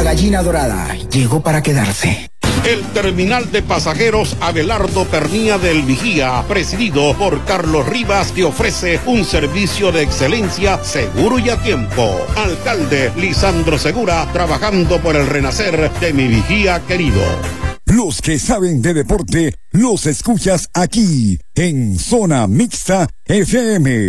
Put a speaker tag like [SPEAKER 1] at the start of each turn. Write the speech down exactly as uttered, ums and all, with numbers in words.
[SPEAKER 1] Gallina Dorada llegó para quedarse.
[SPEAKER 2] El terminal de pasajeros Abelardo Pernía del Vigía, presidido por Carlos Rivas, te ofrece un servicio de excelencia seguro y a tiempo. Alcalde Lisandro Segura, trabajando por el renacer de mi Vigía querido.
[SPEAKER 3] Los que saben de deporte, los escuchas aquí, en Zona Mixta F M.